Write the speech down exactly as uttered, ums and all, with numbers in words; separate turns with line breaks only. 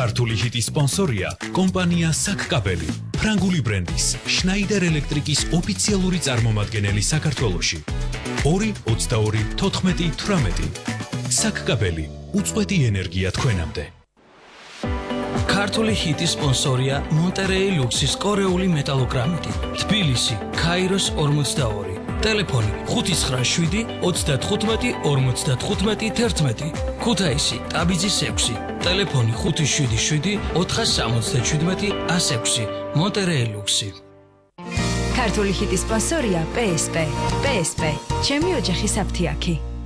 ქართული ჰიტის სპონსორია კომპანია საკკაბელი, ფრანგული ბრენდის შნაიდერ ელექტრიკის ოფიციალური წარმომადგენელი საქართველოში. ორი ოცდაორი თოთხმეტი თვრამეტი. საკკაბელი, უწყვეტი ენერგია თქვენამდე.
ქართული ჰიტის სპონსორია მონტერეი ლუქსის კორეული მეტალოგრამიტი, თბილისი, ქაიროს ორმოცდაორი. Telefoni ხუთი ცხრა შვიდი ოცდათხუთმეტი ორმოცდათხუთმეტი თერთმეტი. ქუთაისი, ტაბიძის ექვსი. Telefoni ხუთი შვიდი შვიდი ოთხასამოცდაშვიდმეტი ას ექვსი. მონტერეი ლუქსი.
ქართული ჰიტის სპონსორია პე ეს პე. პე ეს პე. ჩემი ოჯახის აფთიაქი.